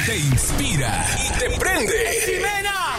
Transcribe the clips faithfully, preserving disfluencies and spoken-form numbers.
te inspira y te prende. ¡Ximena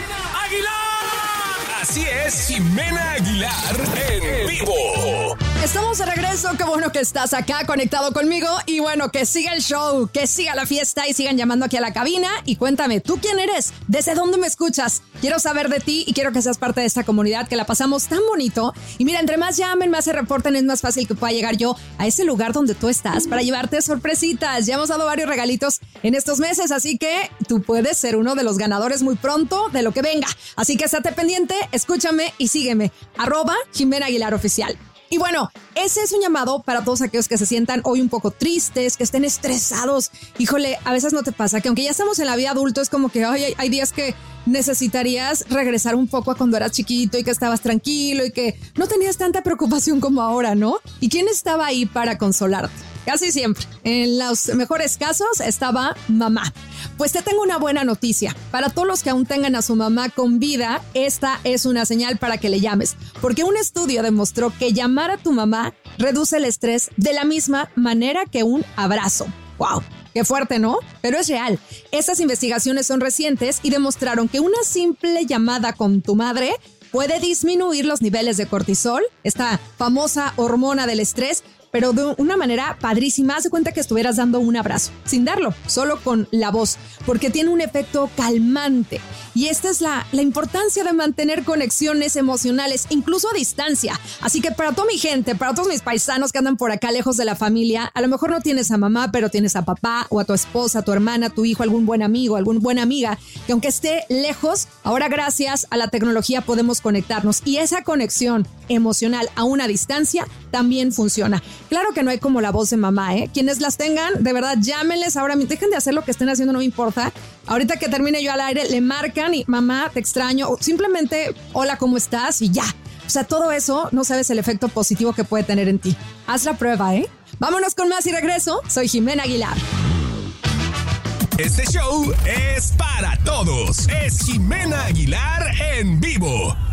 Aguilar! Así es, Ximena Aguilar en vivo. Estamos de regreso, qué bueno que estás acá conectado conmigo y bueno, que siga el show, que siga la fiesta y sigan llamando aquí a la cabina y cuéntame, ¿tú quién eres? ¿Desde dónde me escuchas? Quiero saber de ti y quiero que seas parte de esta comunidad que la pasamos tan bonito y mira, entre más llamen, más se reporten, es más fácil que pueda llegar yo a ese lugar donde tú estás para llevarte sorpresitas. Ya hemos dado varios regalitos en estos meses, así que tú puedes ser uno de los ganadores muy pronto de lo que venga. Así que estate pendiente, escúchame y sígueme, arroba Ximena Aguilar Oficial. Y bueno, ese es un llamado para todos aquellos que se sientan hoy un poco tristes, que estén estresados. Híjole, a veces no te pasa que aunque ya estamos en la vida adulto, es como que ay, hay, hay días que necesitarías regresar un poco a cuando eras chiquito y que estabas tranquilo y que no tenías tanta preocupación como ahora, ¿no? ¿Y quién estaba ahí para consolarte? Casi siempre, en los mejores casos, estaba mamá. Pues te tengo una buena noticia. Para todos los que aún tengan a su mamá con vida, esta es una señal para que le llames. Porque un estudio demostró que llamar a tu mamá reduce el estrés de la misma manera que un abrazo. ¡Wow! Qué fuerte, ¿no? Pero es real. Estas investigaciones son recientes y demostraron que una simple llamada con tu madre puede disminuir los niveles de cortisol, esta famosa hormona del estrés, pero de una manera padrísima. Haz de cuenta que estuvieras dando un abrazo, sin darlo, solo con la voz, porque tiene un efecto calmante. Y esta es la, la importancia de mantener conexiones emocionales, incluso a distancia. Así que para toda mi gente, para todos mis paisanos que andan por acá lejos de la familia, a lo mejor no tienes a mamá, pero tienes a papá o a tu esposa, a tu hermana, a tu hijo, algún buen amigo, alguna buena amiga, que aunque esté lejos, ahora gracias a la tecnología podemos conectarnos. Y esa conexión emocional a una distancia también funciona. Claro que no hay como la voz de mamá, ¿eh? Quienes las tengan, de verdad, llámenles ahora. Dejen de hacer lo que estén haciendo, no me importa. Ahorita que termine yo al aire, le marcan y mamá, te extraño. O simplemente, hola, ¿cómo estás? Y ya. O sea, todo eso, no sabes el efecto positivo que puede tener en ti. Haz la prueba, ¿eh? Vámonos con más y regreso. Soy Ximena Aguilar. Este show es para todos. Es Ximena Aguilar en vivo.